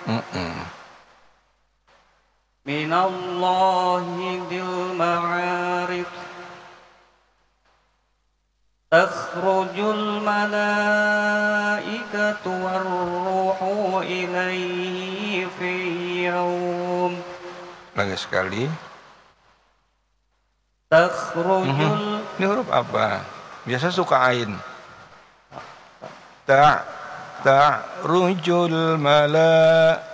Minallahi dil ma'arif takhrujul malaikatu warruhu ilaihi fi yawm. Lagi sekali. Takhrujul. Ini huruf apa? Biasa suka ain. Ta'rujul